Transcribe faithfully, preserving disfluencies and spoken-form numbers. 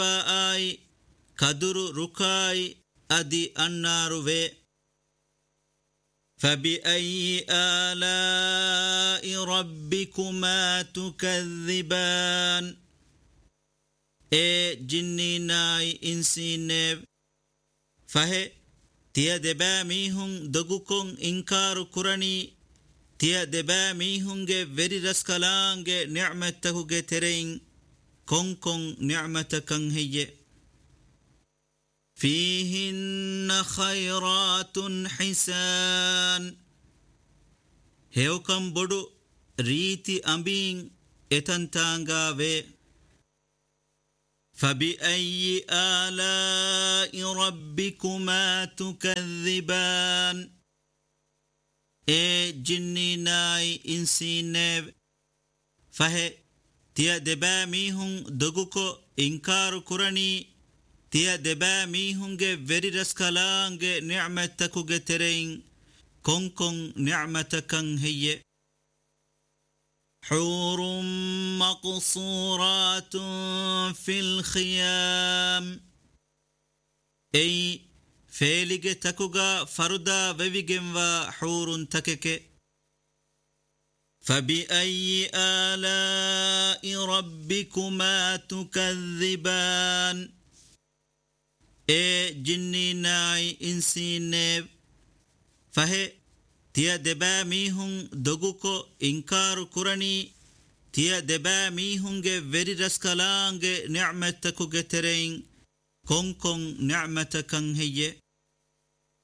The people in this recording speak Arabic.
آي كدر ركاي أدي النار في فبأي آلاء ربكما تكذبان اي جني ناي انسي نيب فهي تيا دبا ميهن دقوكم انكار كراني تيا دبا ميهن جي وري رسكالان جي نعمته جي ترين كون كون نعمتكن هي فيهن خيرات حسان هيوكم بدو ريتي أمبين اتنتانغا في فبأي آلاء ربكما تكذبان اي جني ناي انسي نيب فهي تيا دبا ميهن دقوكو انكار كراني تيا دبا ميهن جي وري رسكالان جي نعمتكو جي ترين كون كون نعمتكن هي حور مقصورات في الخيام اي فيلج تكوغا فردا ويجنوا حور تكك فبأي آلاء ربكما تكذبان اي جني ناي انسي نيب فهي تيا دبا ميهن دقوكو انكار كراني تيا دبا ميهن جي وري رسكالان جي نعمتكو جي ترين كون كون نعمتكن هي